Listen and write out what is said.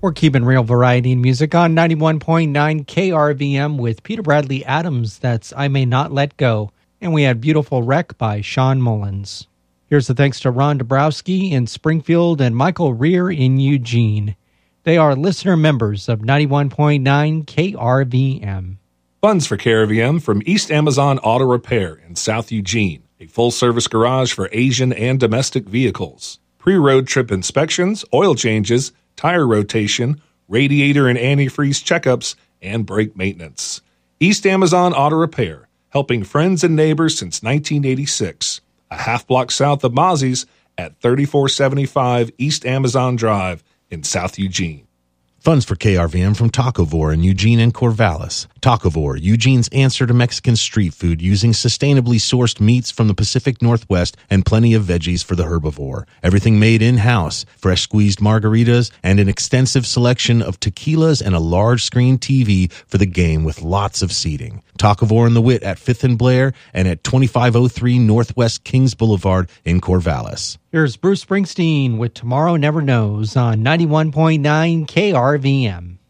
We're keeping real variety in music on 91.9 KRVM with Peter Bradley Adams. That's I May Not Let Go. And we had Beautiful Wreck by Sean Mullins. Here's the thanks to Ron Dabrowski in Springfield and Michael Rear in Eugene. They are listener members of 91.9 KRVM. Funds for KRVM from East Amazon Auto Repair in South Eugene, a full-service garage for Asian and domestic vehicles. Pre-road trip inspections, oil changes, tire rotation, radiator and antifreeze checkups, and brake maintenance. East Amazon Auto Repair, helping friends and neighbors since 1986. A half block south of Mozzie's at 3475 East Amazon Drive in South Eugene. Funds for KRVM from Tacovore in Eugene and Corvallis. Tacovore, Eugene's answer to Mexican street food using sustainably sourced meats from the Pacific Northwest and plenty of veggies for the herbivore. Everything made in-house, fresh squeezed margaritas, and an extensive selection of tequilas and a large screen TV for the game with lots of seating. Tacovore and the Wit at 5th and Blair and at 2503 Northwest Kings Boulevard in Corvallis. Here's Bruce Springsteen with Tomorrow Never Knows on 91.9 KRVM.